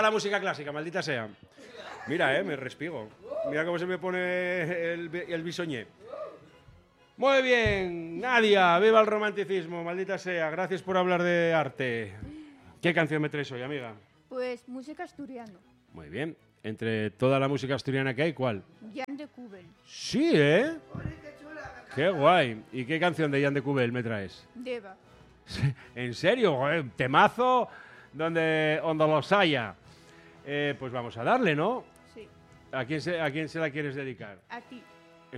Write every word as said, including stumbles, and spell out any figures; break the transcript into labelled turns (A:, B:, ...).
A: la música clásica, maldita sea. Mira, eh, me respigo. Mira cómo se me pone el, el bisoñé. Muy bien, Nadia, viva el romanticismo, maldita sea. Gracias por hablar de arte. ¿Qué canción me traes hoy, amiga?
B: Pues música asturiana.
A: Muy bien. Entre toda la música asturiana que hay, ¿cuál?
B: Jan de Cubel.
A: Sí, ¿eh? Qué guay. ¿Y qué canción de Jan de Cubel me traes?
B: Deva.
A: ¿En serio? Joder, temazo donde, donde los haya. Eh, pues vamos a darle, ¿no?
B: Sí.
A: ¿A quién, se, ¿A quién se la quieres dedicar?
B: A ti.